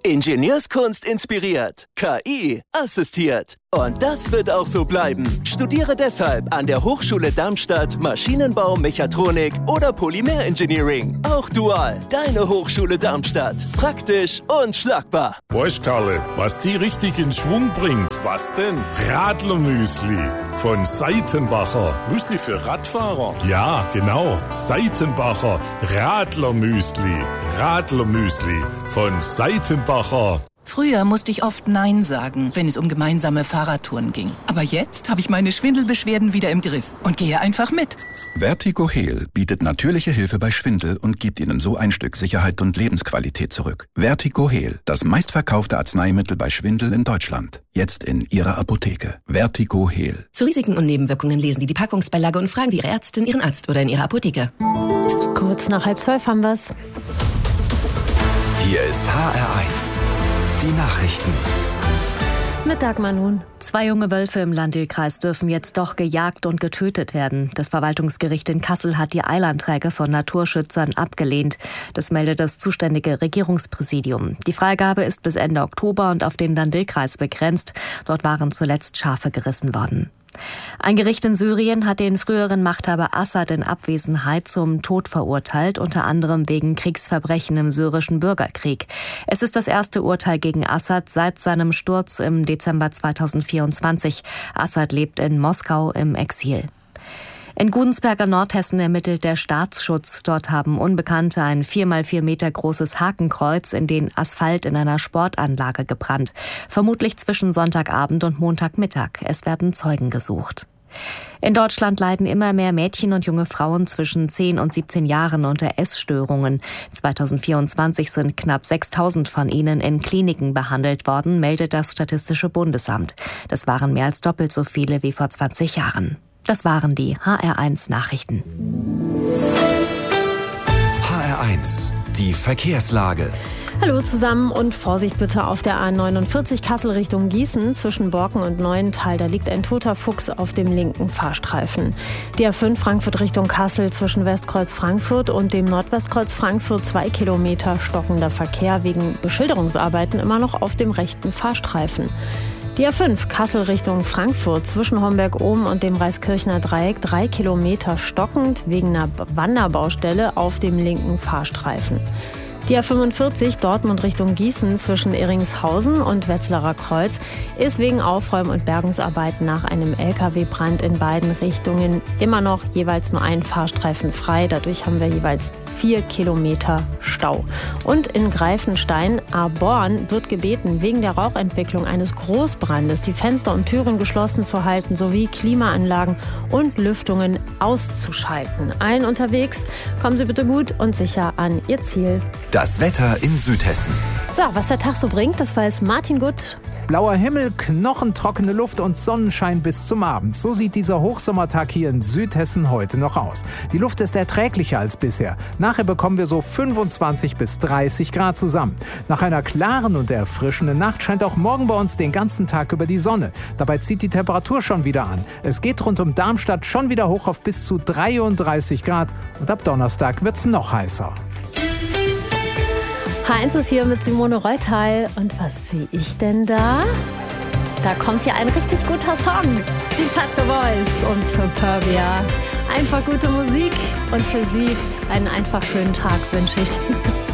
Ingenieurskunst inspiriert, KI assistiert. Und das wird auch so bleiben. Studiere deshalb an der Hochschule Darmstadt Maschinenbau, Mechatronik oder Polymer-Engineering. Auch dual. Deine Hochschule Darmstadt. Praktisch und schlagbar. Weißt, Karle, was die richtig in Schwung bringt? Was denn? Radlermüsli von Seitenbacher. Müsli für Radfahrer? Ja, genau. Seitenbacher Radlermüsli. Radlermüsli von Seitenbacher. Früher musste ich oft Nein sagen, wenn es um gemeinsame Fahrradtouren ging. Aber jetzt habe ich meine Schwindelbeschwerden wieder im Griff und gehe einfach mit. Vertigo-Heal bietet natürliche Hilfe bei Schwindel und gibt Ihnen so ein Stück Sicherheit und Lebensqualität zurück. Vertigo-Heal, das meistverkaufte Arzneimittel bei Schwindel in Deutschland. Jetzt in Ihrer Apotheke. Vertigo-Heal. Zu Risiken und Nebenwirkungen lesen Sie die Packungsbeilage und fragen Sie Ihre Ärztin, Ihren Arzt oder in Ihrer Apotheke. Kurz nach 11:30 haben wir's. Hier ist HR1. Die Nachrichten. Mit Dagmar nun. 2 junge Wölfe im Landil-Kreis dürfen jetzt doch gejagt und getötet werden. Das Verwaltungsgericht in Kassel hat die Eilanträge von Naturschützern abgelehnt. Das meldet das zuständige Regierungspräsidium. Die Freigabe ist bis Ende Oktober und auf den Landil-Kreis begrenzt. Dort waren zuletzt Schafe gerissen worden. Ein Gericht in Syrien hat den früheren Machthaber Assad in Abwesenheit zum Tod verurteilt, unter anderem wegen Kriegsverbrechen im syrischen Bürgerkrieg. Es ist das erste Urteil gegen Assad seit seinem Sturz im Dezember 2024. Assad lebt in Moskau im Exil. In Gudensberger Nordhessen ermittelt der Staatsschutz. Dort haben Unbekannte ein 4x4 Meter großes Hakenkreuz in den Asphalt in einer Sportanlage gebrannt. Vermutlich zwischen Sonntagabend und Montagmittag. Es werden Zeugen gesucht. In Deutschland leiden immer mehr Mädchen und junge Frauen zwischen 10 und 17 Jahren unter Essstörungen. 2024 sind knapp 6.000 von ihnen in Kliniken behandelt worden, meldet das Statistische Bundesamt. Das waren mehr als doppelt so viele wie vor 20 Jahren. Das waren die HR1 Nachrichten. HR1, die Verkehrslage. Hallo zusammen und Vorsicht bitte auf der A49 Kassel Richtung Gießen zwischen Borken und Neuental. Da liegt ein toter Fuchs auf dem linken Fahrstreifen. Die A5 Frankfurt Richtung Kassel zwischen Westkreuz Frankfurt und dem Nordwestkreuz Frankfurt 2 Kilometer stockender Verkehr wegen Beschilderungsarbeiten immer noch auf dem rechten Fahrstreifen. Die A5 Kassel Richtung Frankfurt zwischen Homberg-Ohm und dem Reiskirchner Dreieck 3 Kilometer stockend wegen einer Wanderbaustelle auf dem linken Fahrstreifen. Die A45 Dortmund Richtung Gießen zwischen Iringshausen und Wetzlarer Kreuz ist wegen Aufräum- und Bergungsarbeiten nach einem LKW-Brand in beiden Richtungen immer noch jeweils nur ein Fahrstreifen frei. Dadurch haben wir jeweils 4 Kilometer Stau. Und in Greifenstein-Aborn wird gebeten, wegen der Rauchentwicklung eines Großbrandes die Fenster und Türen geschlossen zu halten sowie Klimaanlagen und Lüftungen auszuschalten. Allen unterwegs, kommen Sie bitte gut und sicher an Ihr Ziel. Das Wetter in Südhessen. So, was der Tag so bringt, das weiß Martin Gutt. Blauer Himmel, knochentrockene Luft und Sonnenschein bis zum Abend. So sieht dieser Hochsommertag hier in Südhessen heute noch aus. Die Luft ist erträglicher als bisher. Nachher bekommen wir so 25 bis 30 Grad zusammen. Nach einer klaren und erfrischenden Nacht scheint auch morgen bei uns den ganzen Tag über die Sonne. Dabei zieht die Temperatur schon wieder an. Es geht rund um Darmstadt schon wieder hoch auf bis zu 33 Grad. Und ab Donnerstag wird's noch heißer. H1 ist hier mit Simone Reutal. Und was sehe ich denn da? Da kommt hier ein richtig guter Song. Die Pet Shop Boys und Superbia. Einfach gute Musik und für Sie einen einfach schönen Tag wünsche ich.